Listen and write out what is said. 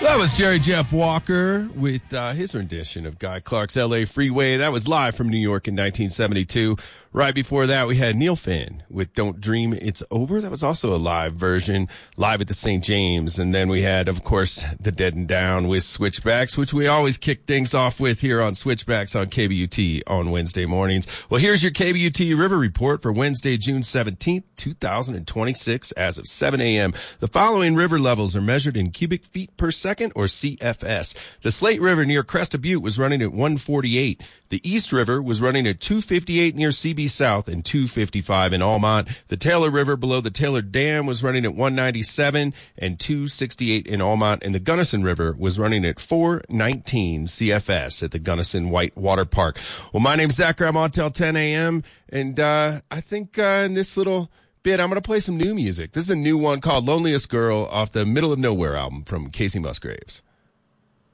That was Jerry Jeff Walker with his rendition of Guy Clark's L.A. Freeway. That was live from New York in 1972. Right before that, we had Neil Finn with Don't Dream It's Over. That was also a live version, live at the St. James. And then we had, of course, The Dead and Down with Switchbacks, which we always kick things off with here on Switchbacks on KBUT on Wednesday mornings. Well, here's your KBUT River Report for Wednesday, June 17th, 2026, as of 7 a.m. The following river levels are measured in cubic feet per second, or CFS. The Slate River near Cresta Butte was running at 148. The East River was running at 258 near CB South and 255 in Almont. The Taylor River below the Taylor Dam was running at 197 and 268 in Almont. And the Gunnison River was running at 419 CFS at the Gunnison White Water Park. Well, my name's Zach. I'm on till 10 a.m. And I think in this little bit, I'm going to play some new music. This is a new one called Loneliest Girl off the Middle of Nowhere album from Casey Musgraves.